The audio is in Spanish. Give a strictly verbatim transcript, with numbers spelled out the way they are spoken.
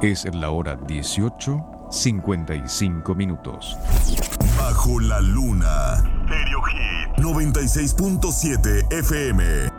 Es la hora dieciocho, cincuenta y cinco minutos. Bajo la luna. Stereo Hit noventa y seis punto siete F M.